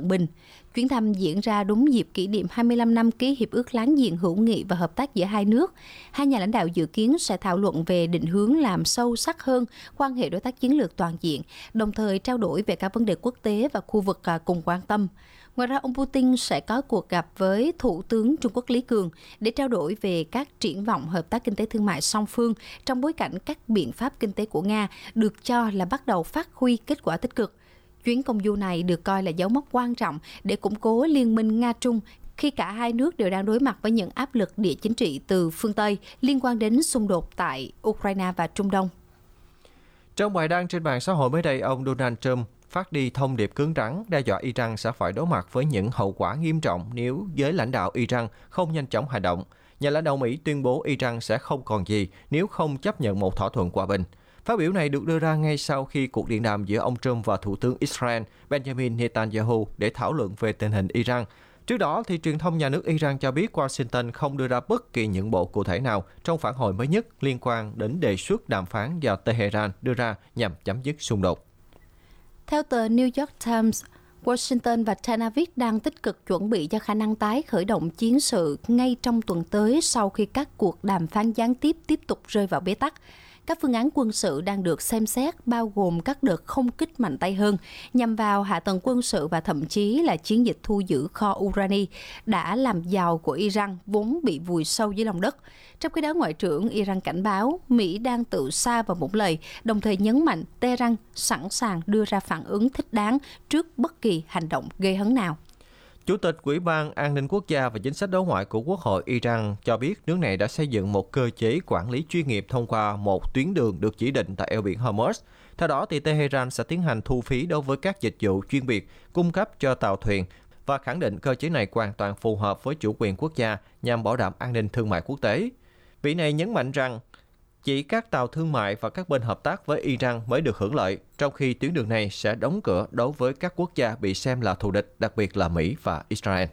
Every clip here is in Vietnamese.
Vận Bình. Chuyến thăm diễn ra đúng dịp kỷ niệm 25 năm ký hiệp ước láng giềng hữu nghị và hợp tác giữa hai nước. Hai nhà lãnh đạo dự kiến sẽ thảo luận về định hướng làm sâu sắc hơn quan hệ đối tác chiến lược toàn diện, đồng thời trao đổi về các vấn đề quốc tế và khu vực cùng quan tâm. Ngoài ra, ông Putin sẽ có cuộc gặp với Thủ tướng Trung Quốc Lý Cường để trao đổi về các triển vọng hợp tác kinh tế thương mại song phương trong bối cảnh các biện pháp kinh tế của Nga được cho là bắt đầu phát huy kết quả tích cực. Chuyến công du này được coi là dấu mốc quan trọng để củng cố liên minh Nga-Trung khi cả hai nước đều đang đối mặt với những áp lực địa chính trị từ phương Tây liên quan đến xung đột tại Ukraine và Trung Đông. Trong bài đăng trên mạng xã hội mới đây, ông Donald Trump phát đi thông điệp cứng rắn đe dọa Iran sẽ phải đối mặt với những hậu quả nghiêm trọng nếu giới lãnh đạo Iran không nhanh chóng hành động. Nhà lãnh đạo Mỹ tuyên bố Iran sẽ không còn gì nếu không chấp nhận một thỏa thuận hòa bình. Phát biểu này được đưa ra ngay sau khi cuộc điện đàm giữa ông Trump và Thủ tướng Israel Benjamin Netanyahu để thảo luận về tình hình Iran. Trước đó, thì truyền thông nhà nước Iran cho biết Washington không đưa ra bất kỳ những bộ cụ thể nào trong phản hồi mới nhất liên quan đến đề xuất đàm phán do Tehran đưa ra nhằm chấm dứt xung đột. Theo tờ New York Times, Washington và Tel Aviv đang tích cực chuẩn bị cho khả năng tái khởi động chiến sự ngay trong tuần tới sau khi các cuộc đàm phán gián tiếp tục rơi vào bế tắc. Các phương án quân sự đang được xem xét bao gồm các đợt không kích mạnh tay hơn nhằm vào hạ tầng quân sự và thậm chí là chiến dịch thu giữ kho urani đã làm giàu của Iran vốn bị vùi sâu dưới lòng đất. Trong khi đó, Ngoại trưởng Iran cảnh báo Mỹ đang tự sa vào một lời, đồng thời nhấn mạnh Tehran sẵn sàng đưa ra phản ứng thích đáng trước bất kỳ hành động gây hấn nào. Chủ tịch Ủy ban An ninh Quốc gia và Chính sách đối ngoại của Quốc hội Iran cho biết nước này đã xây dựng một cơ chế quản lý chuyên nghiệp thông qua một tuyến đường được chỉ định tại eo biển Hormuz. Theo đó, thì Tehran sẽ tiến hành thu phí đối với các dịch vụ chuyên biệt cung cấp cho tàu thuyền và khẳng định cơ chế này hoàn toàn phù hợp với chủ quyền quốc gia nhằm bảo đảm an ninh thương mại quốc tế. Vị này nhấn mạnh rằng chỉ các tàu thương mại và các bên hợp tác với Iran mới được hưởng lợi, trong khi tuyến đường này sẽ đóng cửa đối với các quốc gia bị xem là thù địch, đặc biệt là Mỹ và Israel.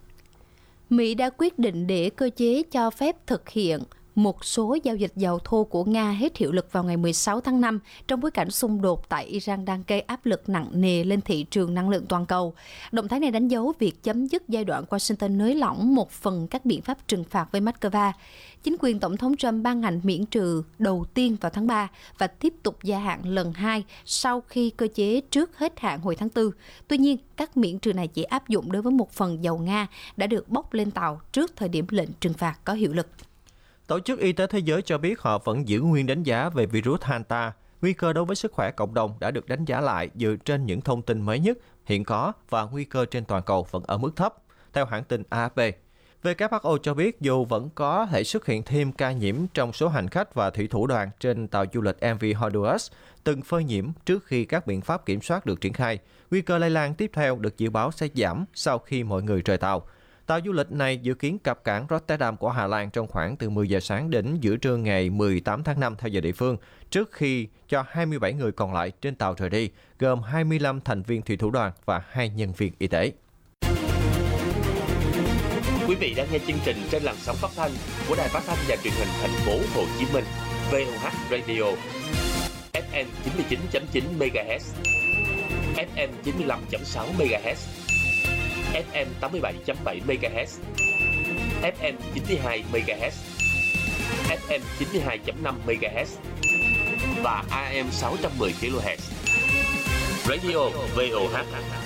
Mỹ đã quyết định để cơ chế cho phép thực hiện một số giao dịch dầu thô của Nga hết hiệu lực vào ngày 16 tháng 5 trong bối cảnh xung đột tại Iran đang gây áp lực nặng nề lên thị trường năng lượng toàn cầu. Động thái này đánh dấu việc chấm dứt giai đoạn Washington nới lỏng một phần các biện pháp trừng phạt với Moscow. Chính quyền Tổng thống Trump ban hành miễn trừ đầu tiên vào tháng 3 và tiếp tục gia hạn lần 2 sau khi cơ chế trước hết hạn hồi tháng 4. Tuy nhiên, các miễn trừ này chỉ áp dụng đối với một phần dầu Nga đã được bốc lên tàu trước thời điểm lệnh trừng phạt có hiệu lực. Tổ chức Y tế Thế giới cho biết họ vẫn giữ nguyên đánh giá về virus Hanta. Nguy cơ đối với sức khỏe cộng đồng đã được đánh giá lại dựa trên những thông tin mới nhất hiện có và nguy cơ trên toàn cầu vẫn ở mức thấp, theo hãng tin AFP. WHO cho biết dù vẫn có thể xuất hiện thêm ca nhiễm trong số hành khách và thủy thủ đoàn trên tàu du lịch MV Honduras từng phơi nhiễm trước khi các biện pháp kiểm soát được triển khai, nguy cơ lây lan tiếp theo được dự báo sẽ giảm sau khi mọi người rời tàu. Tàu du lịch này dự kiến cập cảng Rotterdam của Hà Lan trong khoảng từ 10 giờ sáng đến giữa trưa ngày 18 tháng 5 theo giờ địa phương, trước khi cho 27 người còn lại trên tàu rời đi, gồm 25 thành viên thủy thủ đoàn và 2 nhân viên y tế. Quý vị đang nghe chương trình trên làn sóng phát thanh của Đài Phát thanh và Truyền hình Thành phố Hồ Chí Minh, VOH Radio, FM 99.9 MHz, FM 95.6 MHz, FM 87.7 MHz, FM 92 MHz, FM 92.5 MHz và AM 610 kHz. Radio VOH